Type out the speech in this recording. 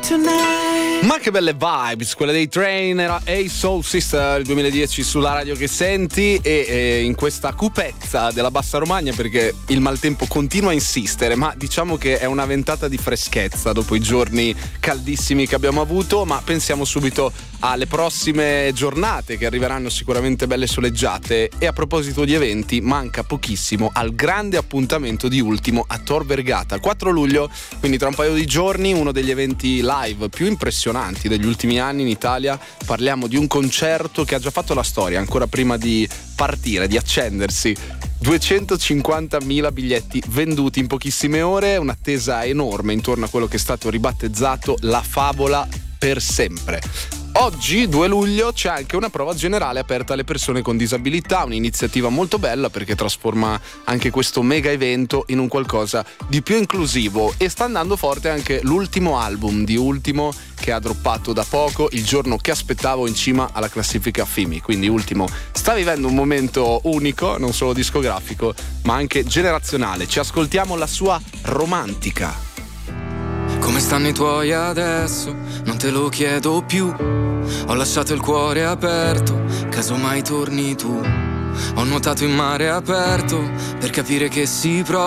Ma che belle vibes, quelle dei Train. Era Hey Soul Sister, il 2010 sulla radio che senti, e in questa cupezza della Bassa Romagna, perché il maltempo continua a insistere, ma diciamo che è una ventata di freschezza dopo i giorni caldissimi che abbiamo avuto. Ma pensiamo subito alle prossime giornate che arriveranno sicuramente belle soleggiate. E a proposito di eventi, manca pochissimo al grande appuntamento di Ultimo a Tor Vergata, 4 luglio, quindi tra un paio di giorni, uno degli eventi live più impressionanti degli ultimi anni in Italia. Parliamo di un concerto che ha già fatto la storia ancora prima di partire, di accendersi. 250.000 biglietti venduti in pochissime ore, un'attesa enorme intorno a quello che è stato ribattezzato La Favola per sempre. Oggi, 2 luglio, c'è anche una prova generale aperta alle persone con disabilità, un'iniziativa molto bella perché trasforma anche questo mega evento in un qualcosa di più inclusivo. E sta andando forte anche l'ultimo album di Ultimo, che ha droppato da poco, il giorno che aspettavo, in cima alla classifica FIMI. Quindi Ultimo sta vivendo un momento unico, non solo discografico ma anche generazionale. Ci ascoltiamo la sua Romantica. Come stanno i tuoi adesso? Non te lo chiedo più. Ho lasciato il cuore aperto, casomai torni tu. Ho nuotato in mare aperto per capire che si prova